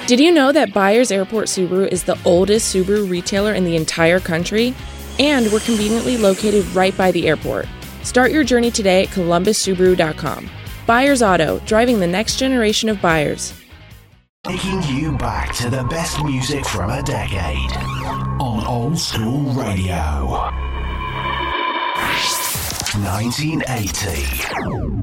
Did you know that Byers Airport Subaru is the oldest Subaru retailer in the entire country? And we're conveniently located right by the airport. Start your journey today at columbussubaru.com. Byers Auto, driving the next generation of buyers. Taking you back to the best music from a decade on Old School Radio. 1980.